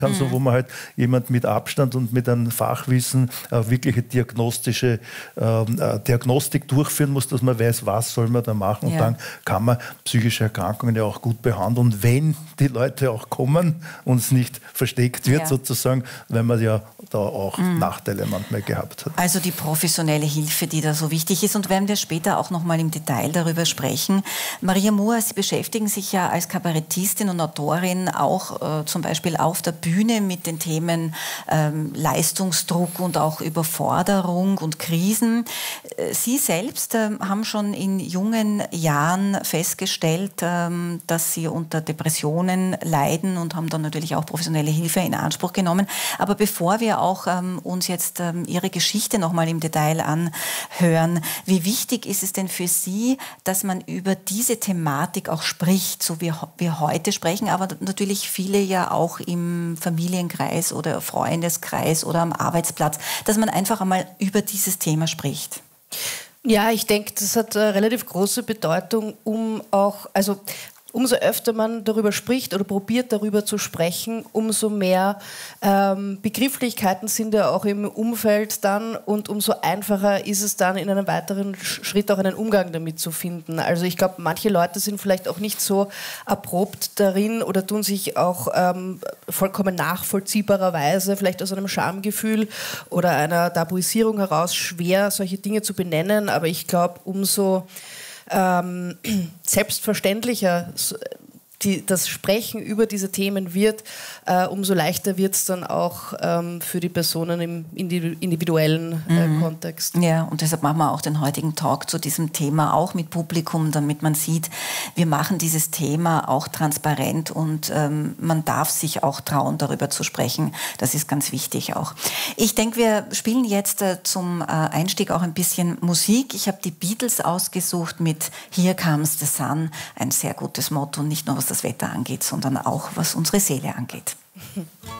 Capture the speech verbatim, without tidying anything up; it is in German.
kann, so, wo man halt jemand mit Abstand und mit einem Fachwissen äh, wirkliche diagnostische äh, Diagnostik durchführen muss, dass man weiß, was soll man da machen. Und ja. dann kann man psychische Erkrankungen ja auch gut behandeln. Und wenn die Leute auch kommen und es nicht versteckt wird, ja. sozusagen, weil man ja da auch mhm. Nachteile manchmal gehabt hat. Also die professionelle Hilfe, die da so wichtig ist. Und werden wir später auch noch mal im Detail darüber sprechen. Maria Mohr, Sie beschäftigen sich ja als Kabarettistin und Autorin auch äh, zum Beispiel auf der Bühne mit den Themen ähm, Leistungsdruck und auch Überforderung und Krisen. Sie selbst äh, haben schon in jungen Jahren festgestellt, ähm, dass Sie unter Depressionen leiden und haben dann natürlich auch professionelle Hilfe in Anspruch genommen. Aber bevor wir auch ähm, uns jetzt ähm, Ihre Geschichte noch mal im Detail anhören, wie wichtig ist es denn für Sie, dass man über diese Thematik auch spricht, so wie wir heute sprechen, aber natürlich viele ja auch im Familienkreis oder Freundeskreis oder am Arbeitsplatz, dass man einfach einmal über dieses Thema spricht? Ja, ich denke, das hat eine relativ große Bedeutung, um auch, also umso öfter man darüber spricht oder probiert darüber zu sprechen, umso mehr ähm, Begrifflichkeiten sind ja auch im Umfeld dann und umso einfacher ist es dann in einem weiteren Schritt auch einen Umgang damit zu finden. Also ich glaube, manche Leute sind vielleicht auch nicht so erprobt darin oder tun sich auch ähm, vollkommen nachvollziehbarerweise, vielleicht aus einem Schamgefühl oder einer Tabuisierung heraus schwer, solche Dinge zu benennen, aber ich glaube, umso Ähm, selbstverständlicher die, das Sprechen über diese Themen wird, äh, umso leichter wird es dann auch ähm, für die Personen im individuellen äh, mhm. Kontext. Ja, und deshalb machen wir auch den heutigen Talk zu diesem Thema auch mit Publikum, damit man sieht, wir machen dieses Thema auch transparent und ähm, man darf sich auch trauen, darüber zu sprechen. Das ist ganz wichtig auch. Ich denke, wir spielen jetzt äh, zum äh, Einstieg auch ein bisschen Musik. Ich habe die Beatles ausgesucht mit Here Comes the Sun, ein sehr gutes Motto, nicht nur was das Wetter angeht, sondern auch was unsere Seele angeht.